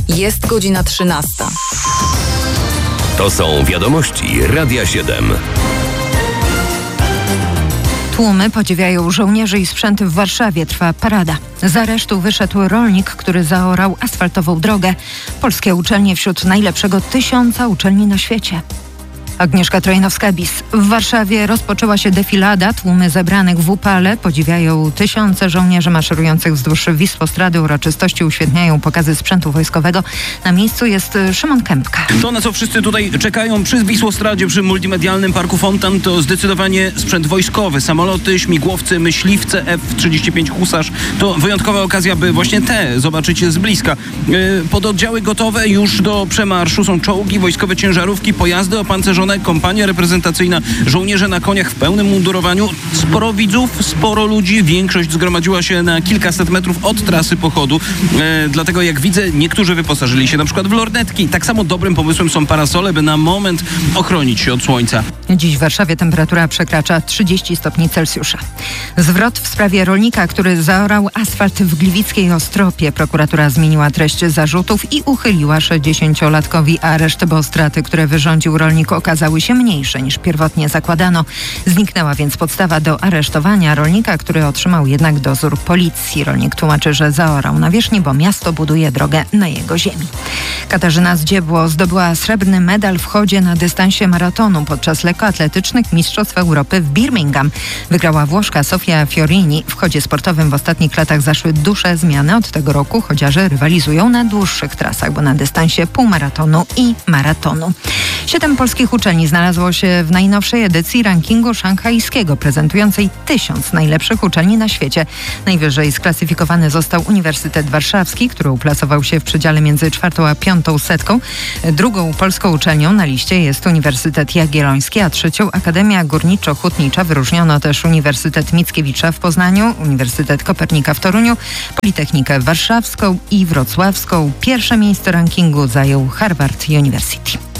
Jest godzina 13. To są wiadomości Radia 7. Tłumy podziwiają żołnierzy i sprzęty w Warszawie. Trwa parada. Z aresztu wyszedł rolnik, który zaorał asfaltową drogę. Polskie uczelnie wśród najlepszego 1000 uczelni na świecie. Agnieszka Trojnowska-Bis. W Warszawie rozpoczęła się defilada. Tłumy zebranych w upale podziwiają tysiące żołnierzy maszerujących wzdłuż Wisłostrady. Uroczystości uświetniają pokazy sprzętu wojskowego. Na miejscu jest Szymon Kępka. To, na co wszyscy tutaj czekają przy Wisłostradzie, przy multimedialnym parku Fontan, to zdecydowanie sprzęt wojskowy. Samoloty, śmigłowce, myśliwce F-35 Husarz. To wyjątkowa okazja, by właśnie te zobaczyć z bliska. Pododdziały gotowe już do przemarszu. Są czołgi, wojskowe ciężarówki, pojazdy opancerzone, kompania reprezentacyjna, żołnierze na koniach w pełnym mundurowaniu. Sporo widzów, sporo ludzi. Większość zgromadziła się na kilkaset metrów od trasy pochodu. Dlatego, jak widzę, niektórzy wyposażyli się na przykład w lornetki. Tak samo dobrym pomysłem są parasole, by na moment ochronić się od słońca. Dziś w Warszawie temperatura przekracza 30 stopni Celsjusza. Zwrot w sprawie rolnika, który zaorał asfalt w gliwickiej Ostropie. Prokuratura zmieniła treść zarzutów i uchyliła 60-latkowi areszt, bo straty, które wyrządził rolnik, okazały się mniejsze niż pierwotnie zakładano. Zniknęła więc podstawa do aresztowania rolnika, który otrzymał jednak dozór policji. Rolnik tłumaczy, że zaorał nawierzchnię, bo miasto buduje drogę na jego ziemi. Katarzyna Zdziebło zdobyła srebrny medal w chodzie na dystansie maratonu podczas lekkoatletycznych Mistrzostw Europy w Birmingham. Wygrała Włoszka Sofia Fiorini. W chodzie sportowym w ostatnich latach zaszły duże zmiany. Od tego roku chodziarze rywalizują na dłuższych trasach, bo na dystansie półmaratonu i maratonu. 7 polskich uczelni znalazło się w najnowszej edycji rankingu szanghajskiego, prezentującej 1000 najlepszych uczelni na świecie. Najwyżej sklasyfikowany został Uniwersytet Warszawski, który uplasował się w przedziale między 4. a 5. setką. Drugą polską uczelnią na liście jest Uniwersytet Jagielloński, a trzecią Akademia Górniczo-Hutnicza. Wyróżniono też Uniwersytet Mickiewicza w Poznaniu, Uniwersytet Kopernika w Toruniu, Politechnikę Warszawską i Wrocławską. Pierwsze miejsce rankingu zajął Harvard University.